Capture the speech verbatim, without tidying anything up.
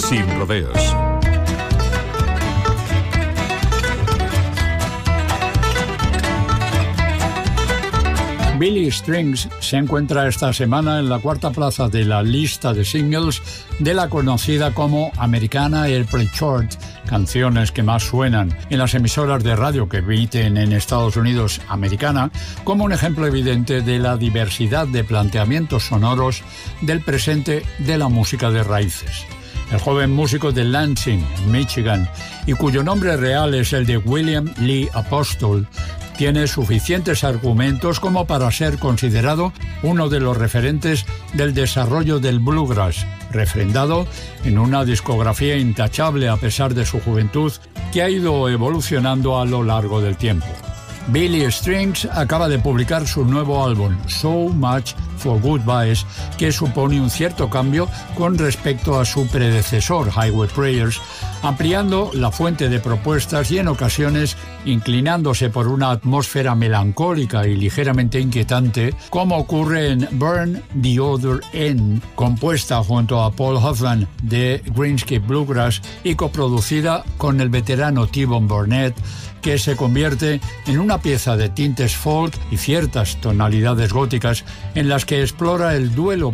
sin rodeos. Billy Strings se encuentra esta semana en la cuarta plaza de la lista de singles de la conocida como Americana Airplay Chart, canciones que más suenan en las emisoras de radio que emiten en Estados Unidos Americana, como un ejemplo evidente de la diversidad de planteamientos sonoros del presente de la música de raíces. El joven músico de Lansing, Michigan, y cuyo nombre real es el de William Lee Apostol, tiene suficientes argumentos como para ser considerado uno de los referentes del desarrollo del bluegrass, refrendado en una discografía intachable a pesar de su juventud, que ha ido evolucionando a lo largo del tiempo. Billy Strings acaba de publicar su nuevo álbum, So Much for Goodbyes, que supone un cierto cambio con respecto a su predecesor, Highway Prayers, ampliando la fuente de propuestas y en ocasiones inclinándose por una atmósfera melancólica y ligeramente inquietante, como ocurre en Burn the Other End, compuesta junto a Paul Hoffman de Greenscape Bluegrass y coproducida con el veterano T-Bone Burnett, que se convierte en una pieza de tintes folk y ciertas tonalidades góticas en las que explora el duelo